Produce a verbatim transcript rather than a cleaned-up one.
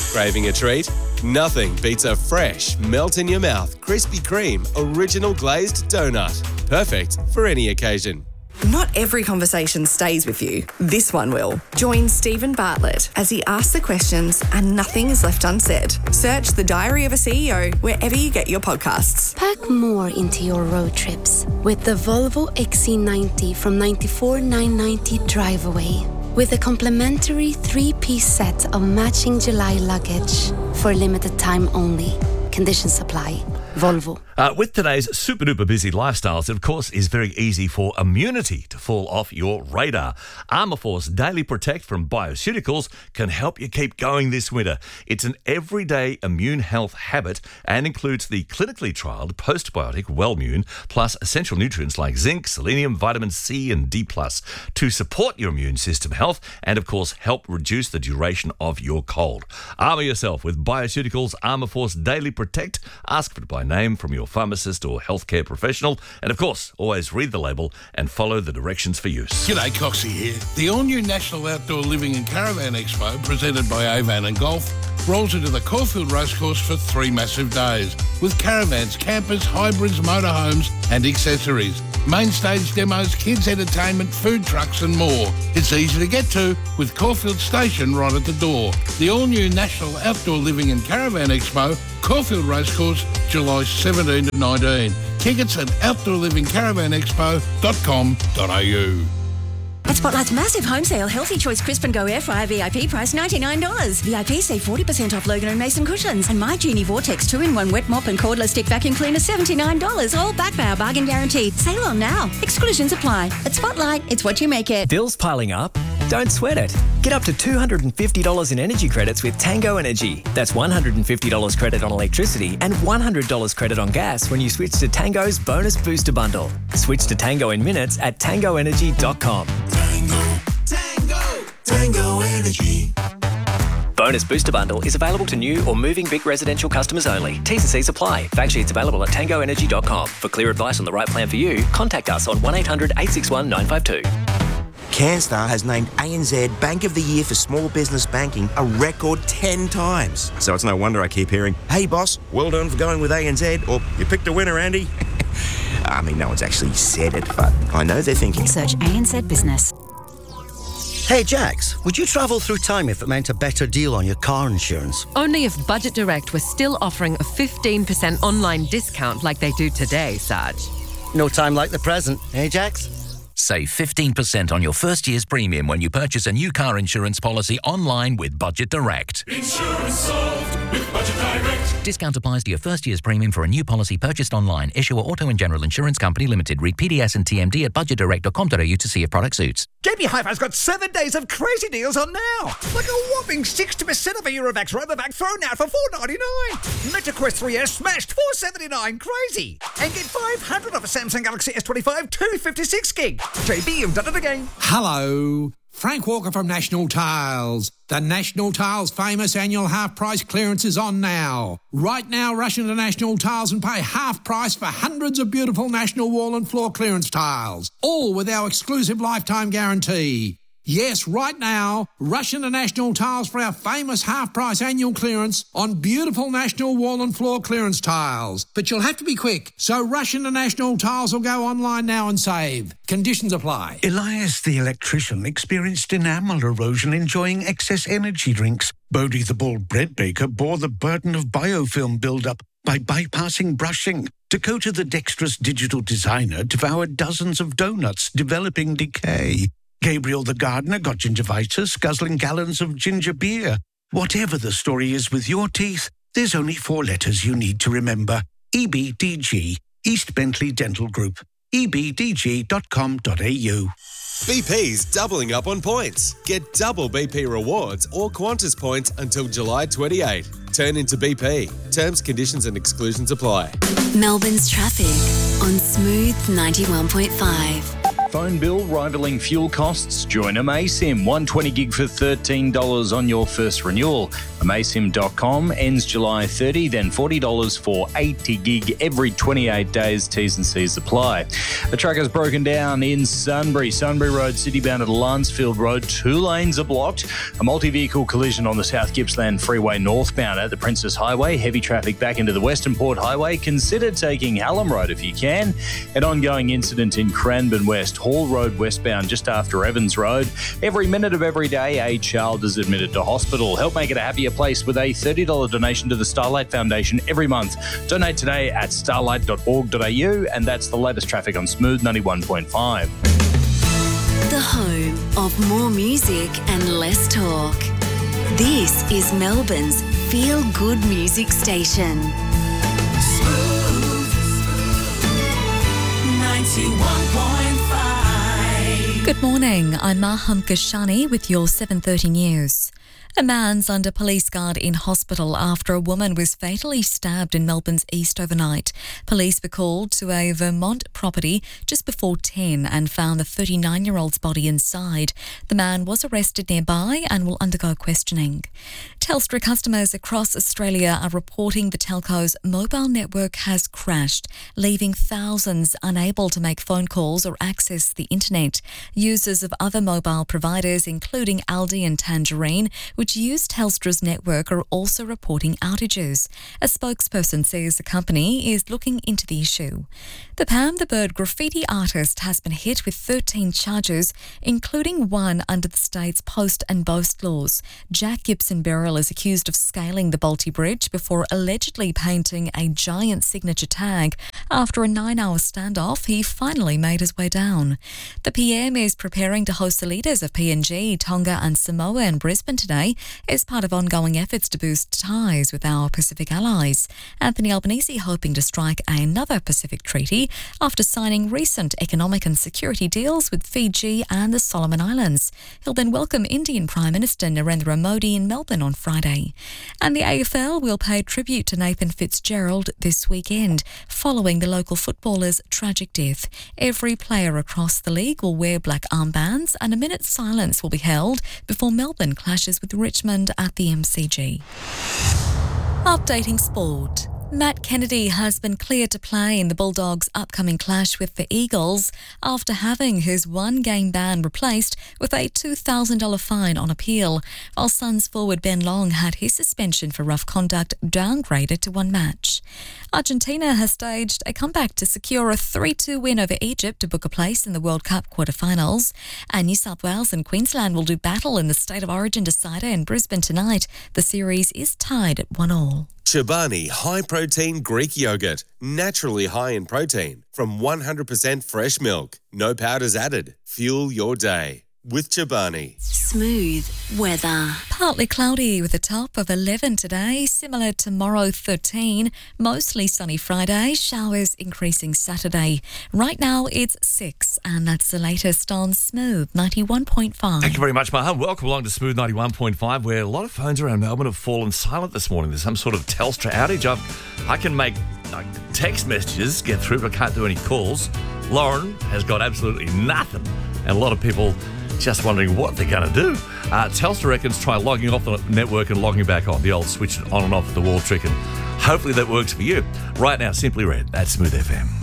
Craving a treat? Nothing beats a fresh, melt-in-your-mouth Krispy Kreme original glazed donut. Perfect for any occasion. Not every conversation stays with you. This one will. Join Stephen Bartlett as he asks the questions and nothing is left unsaid. Search The Diary of a C E O wherever you get your podcasts. Pack more into your road trips with the Volvo X C ninety from ninety-four thousand nine hundred ninety Drive Away. With a complimentary three-piece set of matching July luggage for limited time only. Conditions apply. Volvo. Uh, with today's super duper busy lifestyles, it of course is very easy for immunity to fall off your radar. Armourforce Daily Protect from Bioceuticals can help you keep going this winter. It's an everyday immune health habit and includes the clinically trialled postbiotic Wellmune plus essential nutrients like zinc, selenium, vitamin C and D plus to support your immune system health and of course help reduce the duration of your cold. Armour yourself with Bioceuticals Armourforce Daily Protect. Ask for it by name from your pharmacist or healthcare professional. And of course, always read the label and follow the directions for use. G'day, Coxie here. The all-new National Outdoor Living and Caravan Expo, presented by Avan and Golf, rolls into the Caulfield Racecourse for three massive days, with caravans, campers, hybrids, motorhomes and accessories. Main stage demos, kids entertainment, food trucks and more. It's easy to get to with Caulfield Station right at the door. The all-new National Outdoor Living and Caravan Expo, Caulfield Racecourse, July seventeenth to nineteenth. Tickets at outdoor living caravan expo dot com dot a u. At Spotlight's massive home sale, Healthy Choice Crisp and Go Air Fryer V I P price ninety-nine dollars. V I P save forty percent off Logan and Mason cushions. And My Genie Vortex two in one wet mop and cordless stick vacuum cleaner seventy-nine dollars. All backed by our bargain guarantee. Sale on now. Exclusions apply. At Spotlight, it's what you make it. Bills piling up? Don't sweat it. Get up to two hundred fifty dollars in energy credits with Tango Energy. That's one hundred fifty dollars credit on electricity and one hundred dollars credit on gas when you switch to Tango's Bonus Booster Bundle. Switch to Tango in minutes at tango energy dot com. Tango, Tango, Tango Energy. Bonus Booster Bundle is available to new or moving big residential customers only. T's and C's apply. Fact sheets available at tango energy dot com. For clear advice on the right plan for you, contact us on one eight hundred eight six one nine five two. CanStar has named A N Z Bank of the Year for Small Business Banking a record ten times. So it's no wonder I keep hearing, hey boss, well done for going with A N Z, or you picked a winner, Andy. I mean, no one's actually said it, but I know they're thinking. Search A N Z Business. Hey Jax, would you travel through time if it meant a better deal on your car insurance? Only if Budget Direct was still offering a fifteen percent online discount like they do today, Saj. No time like the present, eh Jax? Save fifteen percent on your first year's premium when you purchase a new car insurance policy online with Budget Direct. Insurance solved with Budget Direct. Discount applies to your first year's premium for a new policy purchased online. Issuer Auto and General Insurance Company Limited. Read P D S and T M D at budget direct dot com dot a u to see if product suits. J B Hi-Fi's got seven days of crazy deals on now. Like a whopping sixty percent of a Eurovax Robovac thrown out for four ninety-nine. MetaQuest three S smashed four seventy-nine. Crazy. And get five hundred off a Samsung Galaxy S twenty-five two fifty-six gig. J B, you've done it again. Hello. Frank Walker from National Tiles. The National Tiles famous annual half price clearance is on now. Right now, rush into National Tiles and pay half price for hundreds of beautiful National wall and floor clearance tiles, all with our exclusive lifetime guarantee. Yes, right now, rush into National Tiles for our famous half-price annual clearance on beautiful National wall and floor clearance tiles. But you'll have to be quick, so rush into National Tiles or go online now and save. Conditions apply. Elias the electrician experienced enamel erosion enjoying excess energy drinks. Bodie the bald bread baker bore the burden of biofilm buildup by bypassing brushing. Dakota the dexterous digital designer devoured dozens of donuts, developing decay. Gabriel the gardener got gingivitis, guzzling gallons of ginger beer. Whatever the story is with your teeth, there's only four letters you need to remember. E B D G, East Bentley Dental Group. e b d g dot com dot a u. B P's doubling up on points. Get double B P rewards or Qantas points until July twenty-eighth. Turn into B P. Terms, conditions and exclusions apply. Melbourne's traffic on Smooth ninety-one point five. phone bill rivaling fuel costs? Join Amaysim. one hundred twenty gig for thirteen dollars on your first renewal. Amaysim dot com ends July thirtieth, then forty dollars for eighty gig every twenty-eight days. T's and C's apply. The track has broken down in Sunbury. Sunbury Road, city-bound at Lansfield Road. Two lanes are blocked. A multi-vehicle collision on the South Gippsland Freeway northbound at the Princess Highway. Heavy traffic back into the Western Port Highway. Consider taking Hallam Road if you can. An ongoing incident in Cranbourne West. Hall Road westbound just after Evans Road. Every minute of every day, a child is admitted to hospital. Help make it a happier place with a thirty dollars donation to the Starlight Foundation every month. Donate today at starlight dot org dot a u, and that's the latest traffic on Smooth ninety-one point five. The home of more music and less talk. This is Melbourne's feel-good music station. Smooth ninety-one point five. Good morning, I'm Maham Kashani with your seven thirty news. A man's under police guard in hospital after a woman was fatally stabbed in Melbourne's east overnight. Police were called to a Vermont property just before ten and found the thirty-nine-year-old's body inside. The man was arrested nearby and will undergo questioning. Telstra customers across Australia are reporting the telco's mobile network has crashed, leaving thousands unable to make phone calls or access the internet. Users of other mobile providers, including Aldi and Tangerine, which use Telstra's network, are also reporting outages. A spokesperson says the company is looking into the issue. The Pam the Bird graffiti artist has been hit with thirteen charges, including one under the state's post and boast laws. Jack Gibson Beryl is accused of scaling the Bolte Bridge before allegedly painting a giant signature tag. After a nine-hour standoff, he finally made his way down. The P M is preparing to host the leaders of P N G, Tonga and Samoa in Brisbane today as part of ongoing efforts to boost ties with our Pacific allies. Anthony Albanese hoping to strike another Pacific treaty after signing recent economic and security deals with Fiji and the Solomon Islands. He'll then welcome Indian Prime Minister Narendra Modi in Melbourne on Friday. And the A F L will pay tribute to Nathan Fitzgerald this weekend, following the local footballer's tragic death. Every player across the league will wear black armbands and a minute's silence will be held before Melbourne clashes with Richmond at the M C G. Updating sport. Matt Kennedy has been cleared to play in the Bulldogs' upcoming clash with the Eagles after having his one-game ban replaced with a two thousand dollars fine on appeal, while Suns forward Ben Long had his suspension for rough conduct downgraded to one match. Argentina has staged a comeback to secure a three two win over Egypt to book a place in the World Cup quarterfinals. And New South Wales and Queensland will do battle in the State of Origin decider in Brisbane tonight. The series is tied at one all. Chobani High Protein Greek Yogurt. Naturally high in protein from one hundred percent fresh milk. No powders added. Fuel your day with Chobani. Smooth weather. Partly cloudy with a top of eleven today, similar tomorrow thirteen. Mostly sunny Friday, showers increasing Saturday. Right now it's six, and that's the latest on Smooth ninety-one point five. Thank you very much, Maham. Welcome along to Smooth ninety-one point five, where a lot of phones around Melbourne have fallen silent this morning. There's some sort of Telstra outage. I've, I can make like, text messages get through, but I can't do any calls. Lauren has got absolutely nothing, and a lot of people just wondering what they're going to do. Uh, Telstra reckons try logging off the network and logging back on, the old switch on and off at the wall trick, and hopefully that works for you. Right now, Simply Red, that's Smooth F M.